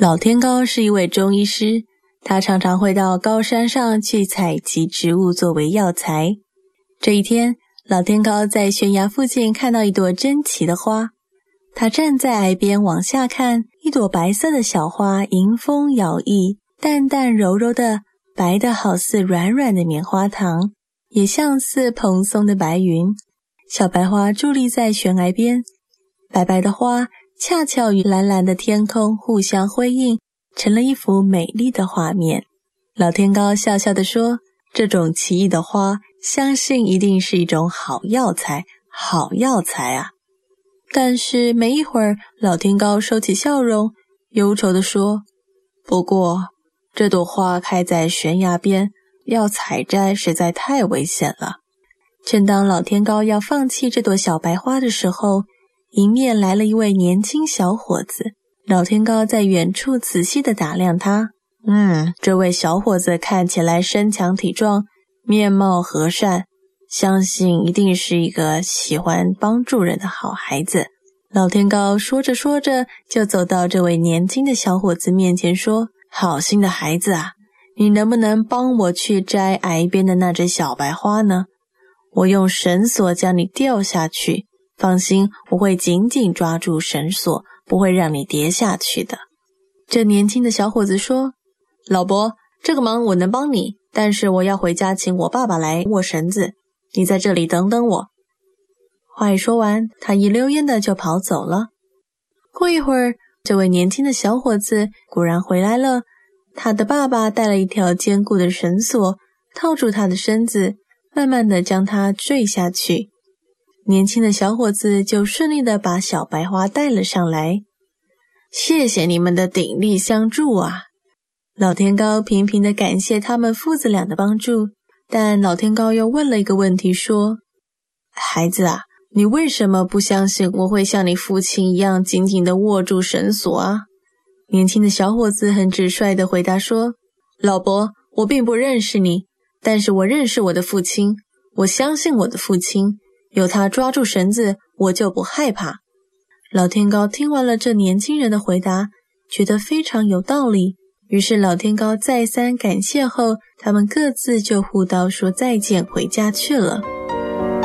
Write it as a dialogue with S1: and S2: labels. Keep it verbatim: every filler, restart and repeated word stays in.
S1: 老天高是一位中医师，他常常会到高山上去采集植物作为药材。这一天，老天高在悬崖附近看到一朵珍奇的花，他站在崖边往下看，一朵白色的小花迎风摇曳，淡淡柔柔的，白得好似软软的棉花糖，也像似蓬松的白云。小白花伫立在悬崖边，白白的花恰巧与蓝蓝的天空互相辉映，成了一幅美丽的画面。老天高笑笑地说，这种奇异的花，相信一定是一种好药材，好药材啊！但是没一会儿，老天高收起笑容，忧愁地说，不过这朵花开在悬崖边，要采摘实在太危险了。正当老天高要放弃这朵小白花的时候，迎面来了一位年轻小伙子。老天高在远处仔细地打量他，嗯，这位小伙子看起来身强体壮，面貌和善，相信一定是一个喜欢帮助人的好孩子。老天高说着说着，就走到这位年轻的小伙子面前说，好心的孩子啊，你能不能帮我去摘崖边的那只小白花呢？我用绳索将你吊下去，放心，我会紧紧抓住绳索，不会让你跌下去的。这年轻的小伙子说，老伯，这个忙我能帮你，但是我要回家请我爸爸来握绳子，你在这里等等我。话一说完，他一溜烟的就跑走了。过一会儿，这位年轻的小伙子果然回来了，他的爸爸带了一条坚固的绳索，套住他的身子，慢慢的将他坠下去。年轻的小伙子就顺利的把小白花带了上来。谢谢你们的鼎力相助啊！老天高频频的感谢他们父子俩的帮助，但老天高又问了一个问题说，孩子啊，你为什么不相信我会像你父亲一样紧紧地握住绳索啊？年轻的小伙子很直率地回答说，老伯，我并不认识你，但是我认识我的父亲，我相信我的父亲，有他抓住绳子，我就不害怕。老天高听完了这年轻人的回答，觉得非常有道理，于是老天高再三感谢后，他们各自就互道说再见，回家去了。